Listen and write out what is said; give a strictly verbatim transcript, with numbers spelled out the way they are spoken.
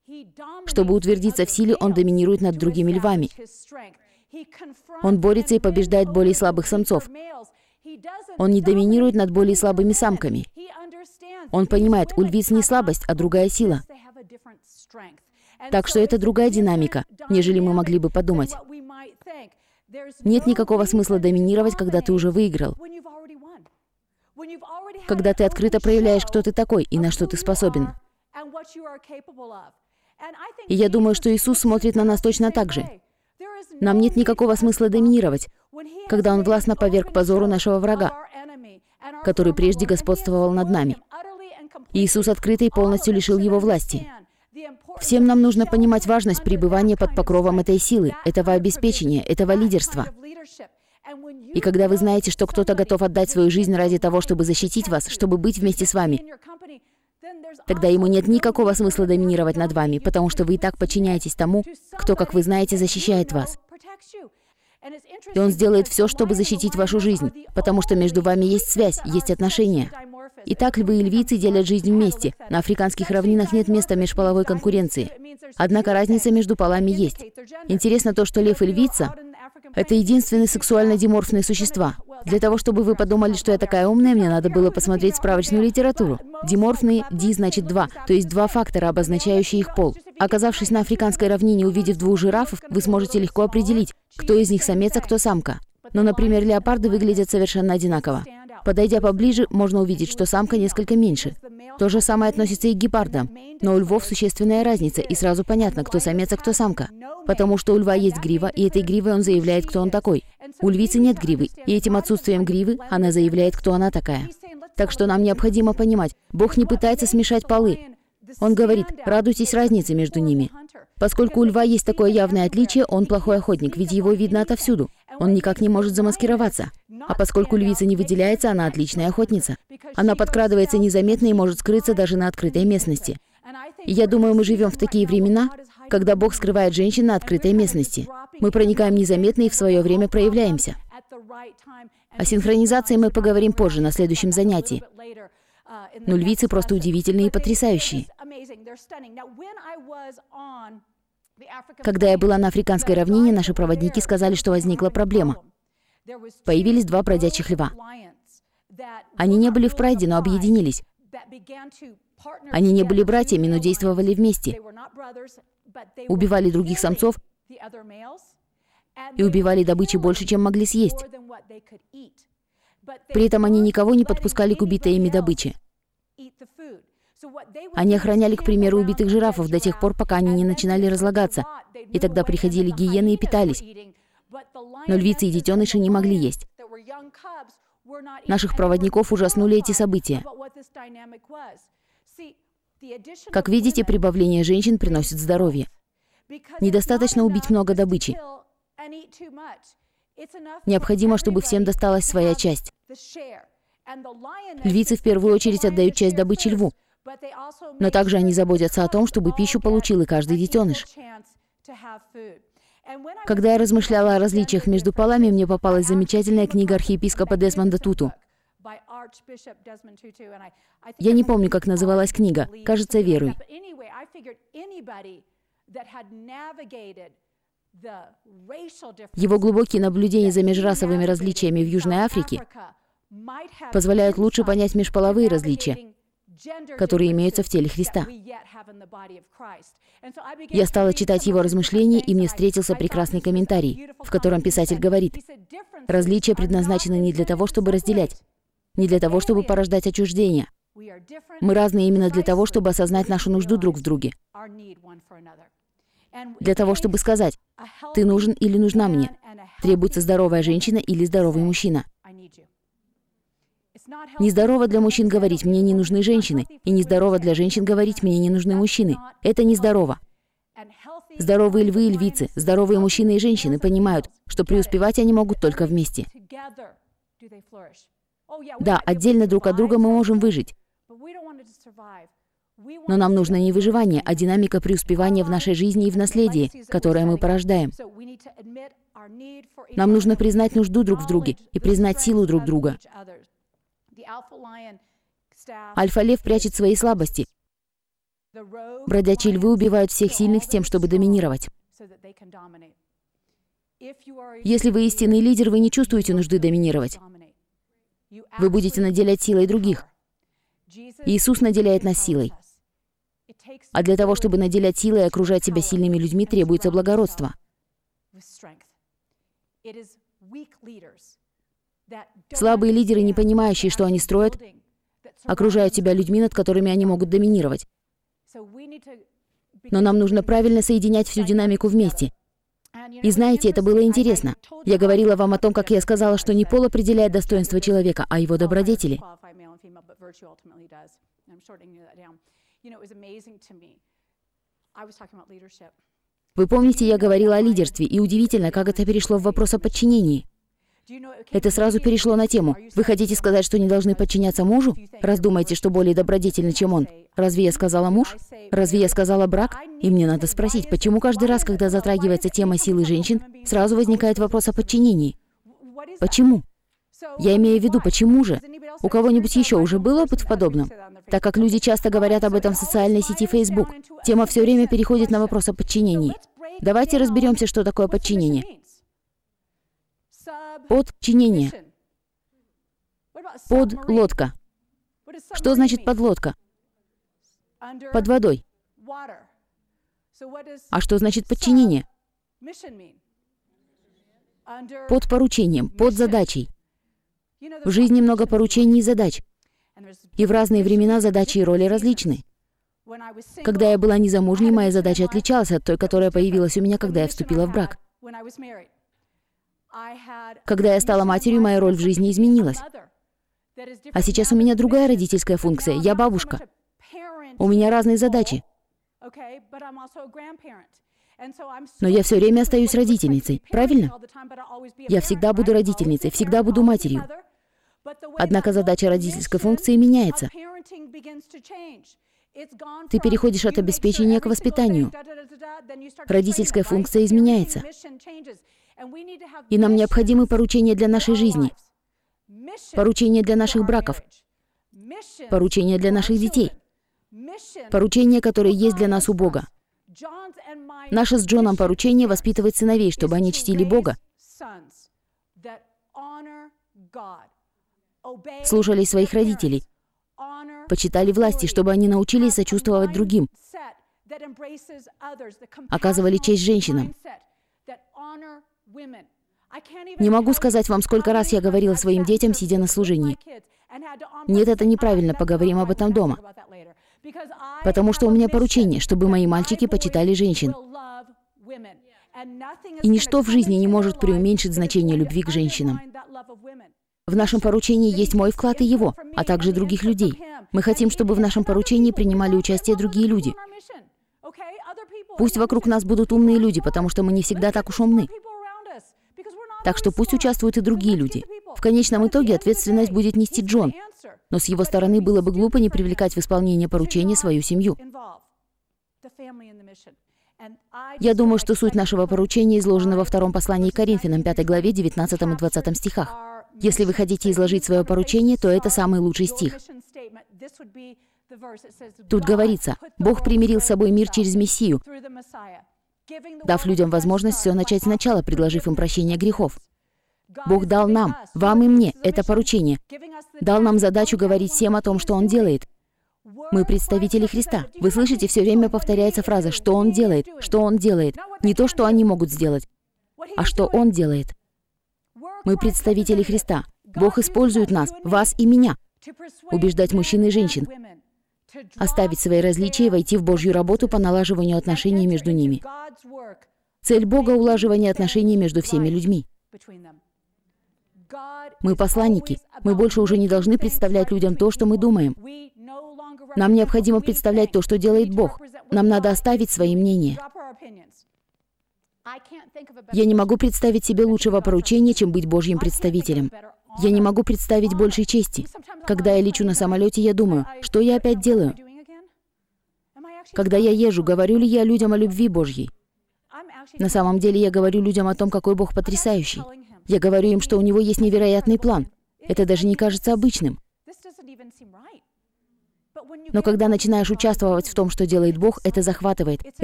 Чтобы утвердиться в силе, он доминирует над другими львами. Он борется и побеждает более слабых самцов. Он не доминирует над более слабыми самками. Он понимает, у львиц не слабость, а другая сила. Так что это другая динамика, нежели мы могли бы подумать. Нет никакого смысла доминировать, когда ты уже выиграл. Когда ты открыто проявляешь, кто ты такой и на что ты способен. И я думаю, что Иисус смотрит на нас точно так же. Нам нет никакого смысла доминировать, когда Он властно поверг позору нашего врага, который прежде господствовал над нами. Иисус открыто и полностью лишил его власти. Всем нам нужно понимать важность пребывания под покровом этой силы, этого обеспечения, этого лидерства. И когда вы знаете, что кто-то готов отдать свою жизнь ради того, чтобы защитить вас, чтобы быть вместе с вами, тогда ему нет никакого смысла доминировать над вами, потому что вы и так подчиняетесь тому, кто, как вы знаете, защищает вас. И он сделает все, чтобы защитить вашу жизнь, потому что между вами есть связь, есть отношения. Итак, львы и львицы делят жизнь вместе. На африканских равнинах нет места межполовой конкуренции. Однако разница между полами есть. Интересно то, что лев и львица — это единственные сексуально-диморфные существа. Для того, чтобы вы подумали, что я такая умная, мне надо было посмотреть справочную литературу. Диморфные — «ди» значит «два», то есть два фактора, обозначающие их пол. Оказавшись на африканской равнине, увидев двух жирафов, вы сможете легко определить, кто из них самец, а кто самка. Но, например, леопарды выглядят совершенно одинаково. Подойдя поближе, можно увидеть, что самка несколько меньше. То же самое относится и к гепардам. Но у львов существенная разница, и сразу понятно, кто самец, а кто самка. Потому что у льва есть грива, и этой гривой он заявляет, кто он такой. У львицы нет гривы, и этим отсутствием гривы она заявляет, кто она такая. Так что нам необходимо понимать, Бог не пытается смешать полы. Он говорит, радуйтесь разнице между ними. Поскольку у льва есть такое явное отличие, он плохой охотник, ведь его видно отовсюду. Он никак не может замаскироваться. А поскольку львица не выделяется, она отличная охотница. Она подкрадывается незаметно и может скрыться даже на открытой местности. И я думаю, мы живем в такие времена, когда Бог скрывает женщин на открытой местности. Мы проникаем незаметно и в свое время проявляемся. О синхронизации мы поговорим позже, на следующем занятии. Но львицы просто удивительные и потрясающие. Когда я была на африканской равнине, наши проводники сказали, что возникла проблема. Появились два бродячих льва. Они не были в прайде, но объединились. Они не были братьями, но действовали вместе. Убивали других самцов и убивали добычи больше, чем могли съесть. При этом они никого не подпускали к убитой ими добыче. Они охраняли, к примеру, убитых жирафов до тех пор, пока они не начинали разлагаться, и тогда приходили гиены и питались. Но львицы и детеныши не могли есть. Наших проводников ужаснули эти события. Как видите, прибавление женщин приносит здоровье. Недостаточно убить много добычи. Необходимо, чтобы всем досталась своя часть. Львицы в первую очередь отдают часть добычи льву, но также они заботятся о том, чтобы пищу получил и каждый детеныш. Когда я размышляла о различиях между полами, мне попалась замечательная книга архиепископа Десмонда Туту. Я не помню, как называлась книга. Кажется, «Веруй». Его глубокие наблюдения за межрасовыми различиями в Южной Африке позволяют лучше понять межполовые различия, которые имеются в теле Христа. Я стала читать его размышления, и мне встретился прекрасный комментарий, в котором писатель говорит: различия предназначены не для того, чтобы разделять, не для того, чтобы порождать отчуждение. Мы разные именно для того, чтобы осознать нашу нужду друг в друге. Для того, чтобы сказать: ты нужен или нужна мне. Требуется здоровая женщина или здоровый мужчина. Нездорово для мужчин говорить «мне не нужны женщины», и нездорово для женщин говорить «мне не нужны мужчины». Это нездорово. Здоровые львы и львицы, здоровые мужчины и женщины понимают, что преуспевать они могут только вместе. Да, отдельно друг от друга мы можем выжить. Но нам нужно не выживание, а динамика преуспевания в нашей жизни и в наследии, которое мы порождаем. Нам нужно признать нужду друг в друге и признать силу друг друга. Альфа-лев прячет свои слабости, Бродячие львы убивают всех сильных с тем, чтобы доминировать. Если вы истинный лидер, вы не чувствуете нужды доминировать. Вы будете наделять силой других. Иисус наделяет нас силой. А для того, чтобы наделять силой и окружать себя сильными людьми, требуется благородство. Слабые лидеры, не понимающие, что они строят, окружают себя людьми, над которыми они могут доминировать. Но нам нужно правильно соединять всю динамику вместе. И знаете, это было интересно. Я говорила вам о том, как я сказала, что не пол определяет достоинство человека, а его добродетели. Вы помните, я говорила о лидерстве, и удивительно, как это перешло в вопрос о подчинении. Это сразу перешло на тему. Вы хотите сказать, что не должны подчиняться мужу? Раз думаете, что более добродетельны, чем он. Разве я сказала муж? Разве я сказала брак? И мне надо спросить, почему каждый раз, когда затрагивается тема силы женщин, сразу возникает вопрос о подчинении? Почему? Я имею в виду, почему же? У кого-нибудь еще уже был опыт в подобном? Так как люди часто говорят об этом в социальной сети Facebook, тема все время переходит на вопрос о подчинении. Давайте разберемся, что такое подчинение. Подчинение. Подлодка. Что значит подлодка? Под водой. А что значит подчинение? Под поручением, под задачей. В жизни много поручений и задач. И в разные времена задачи и роли различны. Когда я была незамужней, моя задача отличалась от той, которая появилась у меня, когда я вступила в брак. Когда я стала матерью, моя роль в жизни изменилась. А сейчас у меня другая родительская функция. Я бабушка. У меня разные задачи. Но я все время остаюсь родительницей, правильно? Я всегда буду родительницей, всегда буду матерью. Однако задача родительской функции меняется. Ты переходишь от обеспечения к воспитанию. Родительская функция изменяется. И нам необходимы поручения для нашей жизни, поручения для наших браков, поручения для наших детей, поручения, которые есть для нас у Бога. Наше с Джоном поручение — воспитывать сыновей, чтобы они чтили Бога, слушали своих родителей, почитали власти, чтобы они научились сочувствовать другим, оказывали честь женщинам. Не могу сказать вам, сколько раз я говорила своим детям, сидя на служении. Нет, это неправильно, поговорим об этом дома. Потому что у меня поручение, чтобы мои мальчики почитали женщин. И ничто в жизни не может преуменьшить значение любви к женщинам. В нашем поручении есть мой вклад и его, а также других людей. Мы хотим, чтобы в нашем поручении принимали участие другие люди. Пусть вокруг нас будут умные люди, потому что мы не всегда так уж умны. Так что пусть участвуют и другие люди. В конечном итоге ответственность будет нести Джон, но с его стороны было бы глупо не привлекать в исполнение поручения свою семью. Я думаю, что суть нашего поручения изложена во втором послании к Коринфянам, пятой главе, девятнадцатом и двадцатом стихах. Если вы хотите изложить свое поручение, то это самый лучший стих. Тут говорится: «Бог примирил с собой мир через Мессию, дав людям возможность все начать сначала, предложив им прощение грехов». Бог дал нам, вам и мне, это поручение. Дал нам задачу говорить всем о том, что Он делает. Мы представители Христа. Вы слышите, все время повторяется фраза «что Он делает», «что Он делает». Не то, что они могут сделать, а что Он делает. Мы представители Христа. Бог использует нас, вас и меня, убеждать мужчин и женщин, оставить свои различия и войти в Божью работу по налаживанию отношений между ними. Цель Бога — улаживание отношений между всеми людьми. Мы посланники. Мы больше уже не должны представлять людям то, что мы думаем. Нам необходимо представлять то, что делает Бог. Нам надо оставить свои мнения. Я не могу представить себе лучшего поручения, чем быть Божьим представителем. Я не могу представить большей чести. Когда я лечу на самолете, я думаю, что я опять делаю? Когда я езжу, говорю ли я людям о любви Божьей? На самом деле я говорю людям о том, какой Бог потрясающий. Я говорю им, что у Него есть невероятный план. Это даже не кажется обычным. Но когда начинаешь участвовать в том, что делает Бог, это захватывает.